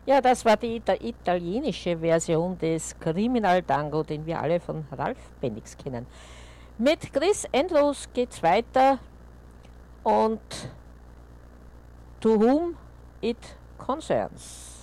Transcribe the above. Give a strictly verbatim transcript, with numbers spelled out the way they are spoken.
Ja, das war die ita italienische Version des Criminal Tango, den wir alle von Ralf Bennix kennen. Mit Chris Andrews geht's weiter und To Whom It Concerns.